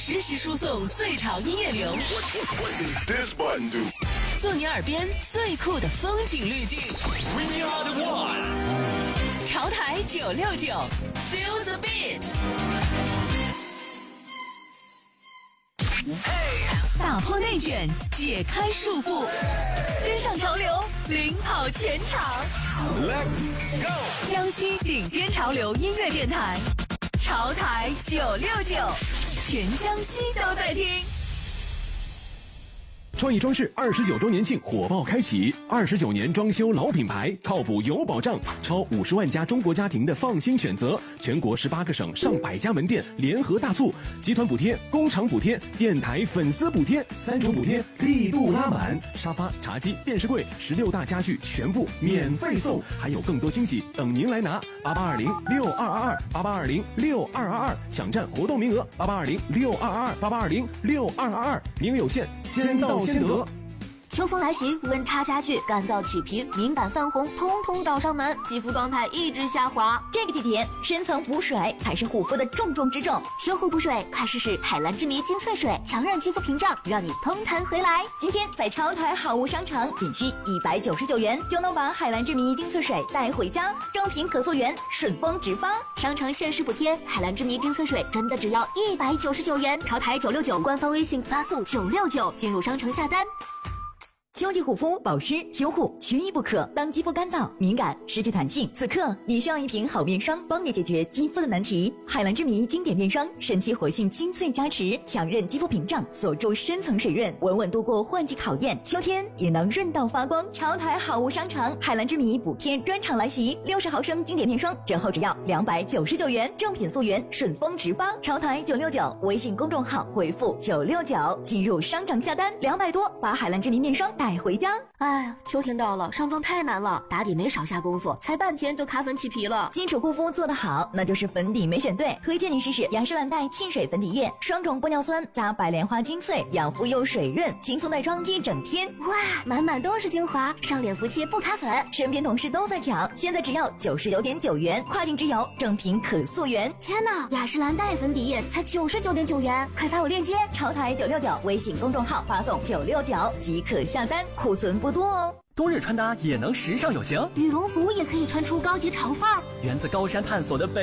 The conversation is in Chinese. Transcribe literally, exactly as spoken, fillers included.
实时输送最潮音乐流，做你耳边最酷的风景滤镜。We are the one。潮台九六九 ，Feel the beat。打破内卷，解开束缚，跟上潮流，领跑全场。Let's go！ 江西顶尖潮流音乐电台，潮台九六九，全江西都在听。 创意装饰二十九周年庆火爆开启，二十九年装修老品牌，靠谱有保障，超五十万家中国家庭的放心选择，全国十八个省上百家门店联合大促，集团补贴、工厂补贴、电台粉丝补贴，三重补贴力度拉满，沙发、茶几、电视柜、十六大家具全部免费送，还有更多惊喜等您来拿。八八二零六二二二，八八二零六二二二，抢占活动名额，八八二零六二二二，八八二零六二二二，名额有限，先到先得。 秋风来袭，温差加剧，干燥起皮，敏感泛红，通通找上门，肌肤状态一直下滑。 这个季节，深层补水才是护肤的重中之重。 修护补水，快试试海蓝之谜精粹水，强韧肌肤屏障，让你嘭弹回来。 今天在超台好物商城，仅需一百九十九元就能把海蓝之谜精粹水带回家，正品可溯源，顺丰直发。 商城限时补贴，海蓝之谜精粹水真的只要一百九十九元。潮台九六九官方微信发送九六九进入商城下单。 秋季护肤保湿修护缺一不可。当肌肤干燥、敏感、失去弹性，此刻你需要一瓶好面霜，帮你解决肌肤的难题。海蓝之谜经典面霜，神奇活性精粹加持，强韧肌肤屏障，锁住深层水润，稳稳度过换季考验，秋天也能润到发光。潮台好物商城，海蓝之谜补贴专场来袭，六十毫升经典面霜折后只要两百九十九元，正品溯源，顺丰直发。潮台九六九微信公众号回复九六九进入商城下单，两百多把海蓝之谜面霜带回家。 哎呀，秋天到了，上妆太难了，打底没少下功夫，才半天就卡粉起皮了。 基础护肤做得好，那就是粉底没选对。推荐你试试雅诗兰黛沁水粉底液，双种玻尿酸加白莲花精粹，养肤又水润，轻松带妆一整天。 哇，满满都是精华，上脸服帖不卡粉。 身边同事都在抢，现在只要九十九点九元，跨境直邮，正品可溯源。 天哪，雅诗兰黛粉底液才九十九点九元，快发我链接。 潮台九六九微信公众号发送九六九即可下单，库存不多哦。 冬日穿搭也能时尚有型， 羽绒服也可以穿出高级潮范儿。 源自高山探索的北